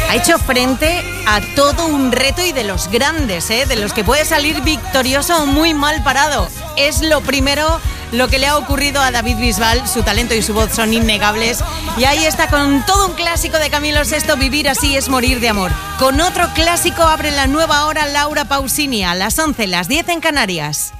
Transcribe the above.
Ha hecho frente a todo un reto y de los grandes, de los que puede salir victorioso o muy mal parado. Es lo primero lo que le ha ocurrido a David Bisbal. Su talento y su voz son innegables. Y ahí está con todo un clásico de Camilo VI, Vivir así es morir de amor. Con otro clásico abre la nueva hora Laura Pausini a las 11, las 10 en Canarias.